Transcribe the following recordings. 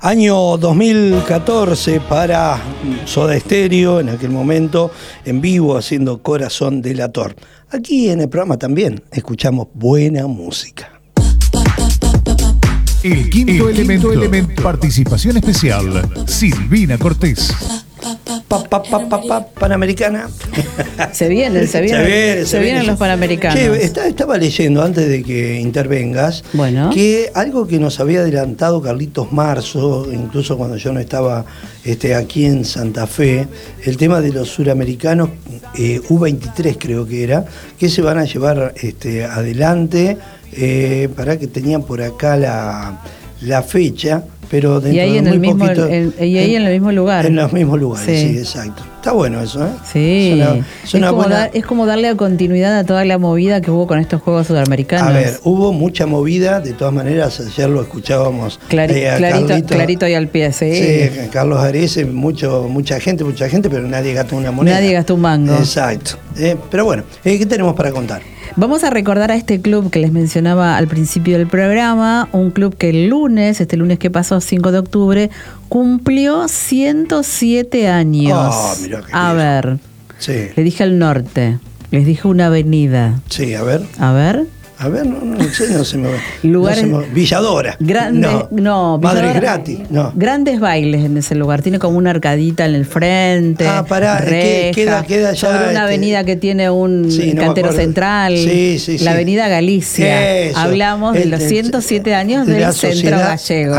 Año 2014 para Soda Stereo, en aquel momento en vivo haciendo Corazón Delator. Aquí en el programa también escuchamos buena música. El quinto elemento. Participación especial, Silvina Cortés. Panamericana. Se vienen los Panamericanos. Che, estaba leyendo antes de que intervengas que algo que nos había adelantado Carlitos Marzo, incluso cuando yo no estaba aquí en Santa Fe, el tema de los suramericanos, U23 creo que era, que se van a llevar adelante, para que tenían por acá la fecha. Pero dentro ahí de muy poquito, en el mismo lugar. En los mismos lugares, sí, exacto. Está bueno eso, ¿eh? Sí. Buena... es como darle continuidad a toda la movida que hubo con estos Juegos Sudamericanos. A ver, hubo mucha movida, de todas maneras, ayer lo escuchábamos. Clarito y al pie, sí. Sí, Carlos Arese, mucha gente, pero nadie gastó una moneda. Nadie gastó un mango. Exacto. Pero bueno, ¿qué tenemos para contar? Vamos a recordar a este club que les mencionaba al principio del programa, un club que este lunes que pasó, 5 de octubre, cumplió 107 años. Mirá qué a ver, sí. Le dije al norte, les dije una avenida. Sí, a ver. No se me va. Lugares, Villadora. No, Madre Gratis. No. Grandes bailes en ese lugar. Tiene como una arcadita en el frente. Queda ya. Sobre una avenida que tiene un cantero central. Sí. La avenida Galicia. Eso. Hablamos de los 107 años del Centro Gallego.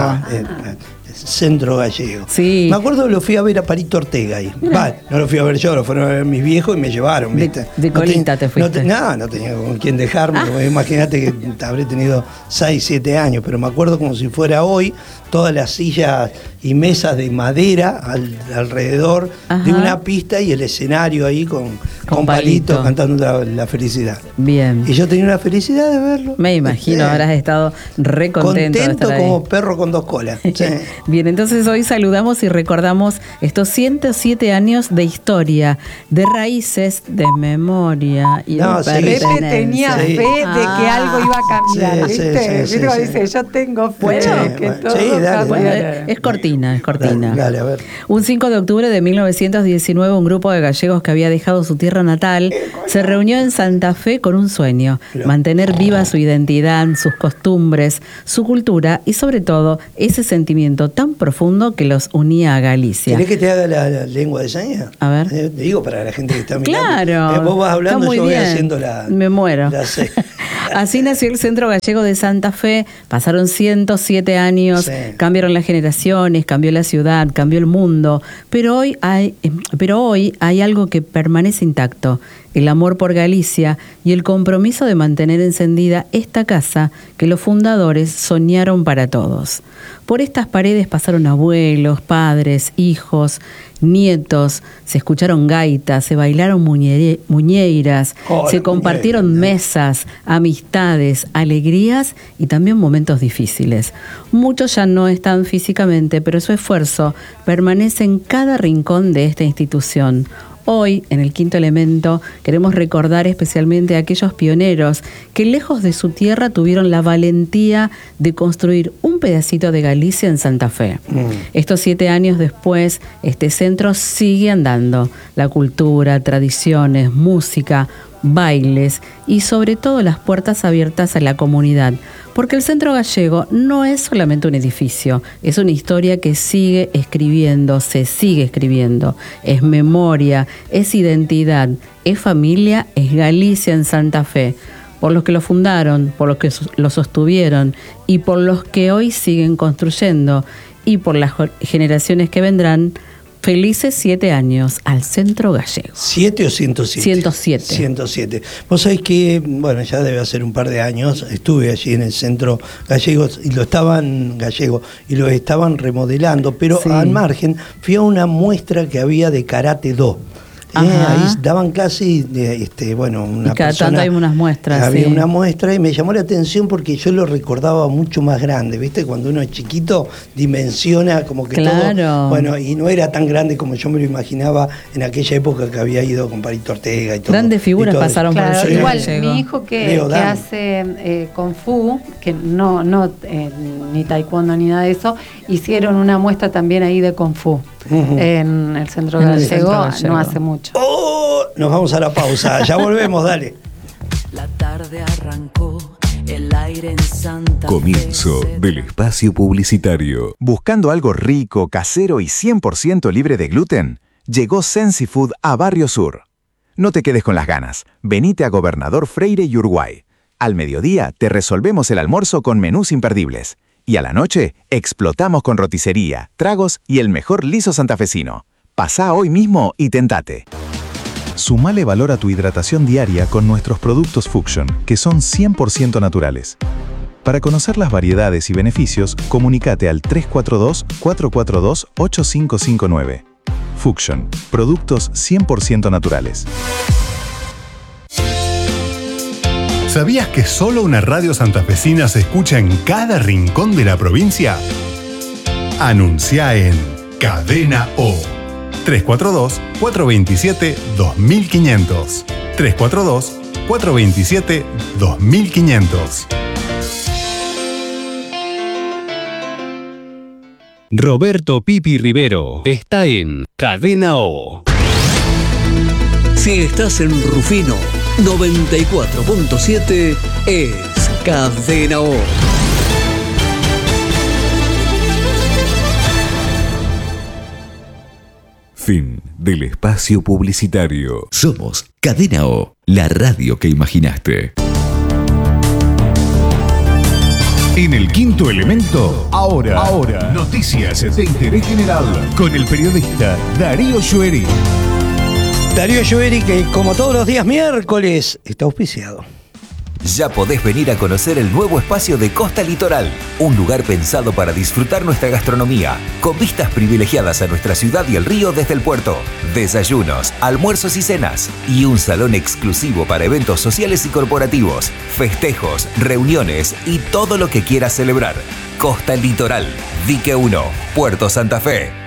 Centro Gallego. Sí. Me acuerdo que lo fui a ver a Parito Ortega ahí. No lo fui a ver yo, lo fueron a ver mis viejos y me llevaron, ¿viste? De colita te fuiste. No tenía con quién dejarme. Imagínate que habré tenido 6, 7 años, pero me acuerdo como si fuera hoy, todas las sillas y mesas de madera alrededor de una pista y el escenario ahí con Palito cantando la felicidad. Bien. Y yo tenía una felicidad de verlo. Me imagino, habrás estado re contento de estar ahí. Como perro con 2 colas. Sí. Bien, entonces hoy saludamos y recordamos estos 107 años de historia, de raíces, de memoria y de pertenencia. Pepe tenía fe de que algo iba a cambiar, ¿viste? Sí. Dice, yo tengo fe de que todo dale. Es cortina. Dale, a ver. Un 5 de octubre de 1919, un grupo de gallegos que había dejado su tierra natal se reunió en Santa Fe con un sueño: mantener viva su identidad, sus costumbres, su cultura y sobre todo ese sentimiento tan profundo que los unía a Galicia. ¿Querés que te haga la lengua de señas? A ver. Te digo para la gente que está mirando. Claro. Vos vas hablando, yo voy haciendo Me muero. C. Así nació el Centro Gallego de Santa Fe. Pasaron 107 años, cambiaron las generaciones, cambió la ciudad, cambió el mundo, pero hoy hay algo que permanece intacto: el amor por Galicia y el compromiso de mantener encendida esta casa que los fundadores soñaron para todos. Por estas paredes pasaron abuelos, padres, hijos, nietos, se escucharon gaitas, se bailaron muñeiras, se compartieron mesas, amistades, alegrías y también momentos difíciles. Muchos ya no están físicamente, pero su esfuerzo permanece en cada rincón de esta institución. Hoy, en el quinto elemento, queremos recordar especialmente a aquellos pioneros que lejos de su tierra tuvieron la valentía de construir un pedacito de Galicia en Santa Fe. Estos 7 años después, este centro sigue andando. La cultura, tradiciones, música, bailes y sobre todo las puertas abiertas a la comunidad, porque el Centro Gallego no es solamente un edificio, es una historia que sigue escribiendo, se sigue escribiendo, es memoria, es identidad, es familia, es Galicia en Santa Fe, por los que lo fundaron, por los que lo sostuvieron y por los que hoy siguen construyendo y por las generaciones que vendrán. Felices 7 años al Centro Gallego. ¿7 o 107? 107. 107. Vos sabés que, ya debe hacer un par de años, estuve allí en el Centro Gallego y lo estaban remodelando, pero al margen fui a una muestra que había de Karate Do. Ahí daban clases, una y cada tanto hay unas muestras. Había una muestra y me llamó la atención porque yo lo recordaba mucho más grande, ¿viste? Cuando uno es chiquito, dimensiona como que todo. Bueno, y no era tan grande como yo me lo imaginaba en aquella época que había ido con Palito Ortega y todo. Grandes figuras pasaron por eso. Igual, mi hijo que hace Kung Fu, que no ni taekwondo ni nada de eso, hicieron una muestra también ahí de Kung Fu en el Centro Gallego no hace mucho. Nos vamos a la pausa, ya volvemos, dale. La tarde arrancó, el aire en Santa Fe. Comienzo del espacio publicitario. ¿Buscando algo rico, casero y 100% libre de gluten? Llegó Sensi Food a Barrio Sur. No te quedes con las ganas. Venite a Gobernador Freire y Uruguay. Al mediodía te resolvemos el almuerzo con menús imperdibles. Y a la noche explotamos con roticería, tragos y el mejor liso santafesino. Pasá hoy mismo y tentate. Sumale valor a tu hidratación diaria con nuestros productos Fuction, que son 100% naturales. Para conocer las variedades y beneficios, comunícate al 342-442-8559. Fuction, productos 100% naturales. ¿Sabías que solo una radio santafesina se escucha en cada rincón de la provincia? Anuncia en Cadena O. 342-427-2500. 342-427-2500. Roberto Pipi Rivero está en Cadena O. Si estás en Rufino 94.7 es Cadena O. Fin del espacio publicitario. Somos Cadena O, la radio que imaginaste. En el quinto elemento, ahora, noticias de interés general con el periodista Darío Llueri. Darío Llueri, que como todos los días miércoles está auspiciado. Ya podés venir a conocer el nuevo espacio de Costa Litoral, un lugar pensado para disfrutar nuestra gastronomía, con vistas privilegiadas a nuestra ciudad y el río desde el puerto, desayunos, almuerzos y cenas, y un salón exclusivo para eventos sociales y corporativos, festejos, reuniones y todo lo que quieras celebrar. Costa Litoral, Dique 1, Puerto Santa Fe.